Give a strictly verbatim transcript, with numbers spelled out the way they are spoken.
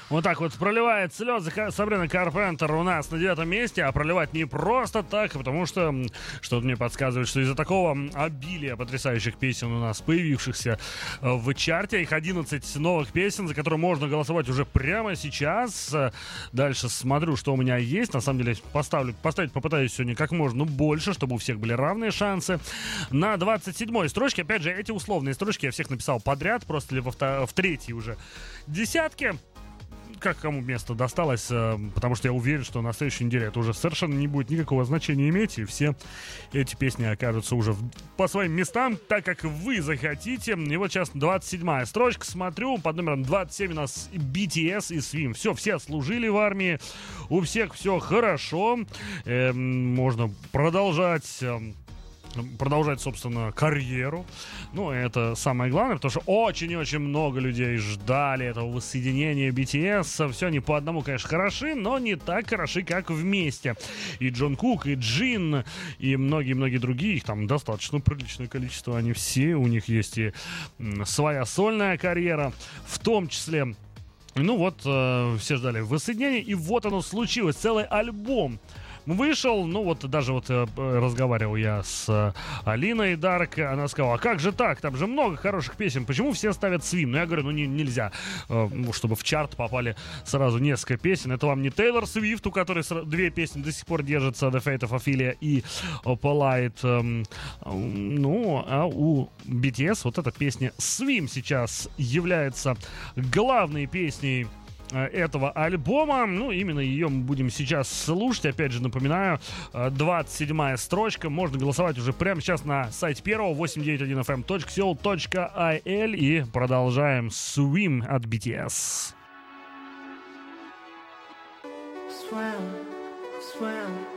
Вот так вот проливает слезы Сабрина Карпентер у нас на девятом месте, а проливать не просто так, потому что что-то мне подсказывает, что из-за такого обилия потрясающих песен у нас, появившихся в чарте, их одиннадцать новых песен, за которые можно голосовать уже прямо сейчас. Дальше смотрю, что у меня есть. На самом деле поставлю, поставить попытаюсь сегодня как можно больше, чтобы у всех были равные шансы. На двадцать седьмой строчке, опять же, эти условные строчки я всех написал подряд, просто ли во втор- в третьей уже десятке. Как кому место досталось, потому что я уверен, что на следующей неделе это уже совершенно не будет никакого значения иметь, и все эти песни окажутся уже по своим местам, так как вы захотите. И вот сейчас двадцать седьмая строчка, смотрю, под номером двадцать семь у нас би ти эс и Swim. Все, все служили в армии, у всех все хорошо, э, можно продолжать... Э, продолжать, собственно, карьеру. Ну, это самое главное, потому что очень и очень много людей ждали этого воссоединения би ти эс. Все они по одному, конечно, хороши, но не так хороши, как вместе. И Джон Кук, и Джин, и многие-многие другие, их там достаточно приличное количество, они все, у них есть и своя сольная карьера, в том числе. Ну вот, э, все ждали воссоединения, и вот оно случилось, целый альбом вышел. Ну вот даже вот э, разговаривал я с э, Алиной Дарк, она сказала: а как же так, там же много хороших песен, почему все ставят Swim? Ну я говорю, ну не, нельзя, э, чтобы в чарт попали сразу несколько песен. Это вам не Тейлор Свифт, у которой сра- две песни до сих пор держатся, The Fate of Ophelia и Polite. Э, э, ну, а у би ти эс вот эта песня Swim сейчас является главной песней этого альбома. Ну, именно ее мы будем сейчас слушать. Опять же, напоминаю, двадцать седьмая строчка. Можно голосовать уже прямо сейчас на сайте первого восемь девять один эф эм точка сеул точка ай эл. И продолжаем. Swim от би ти эс. Swim, swim.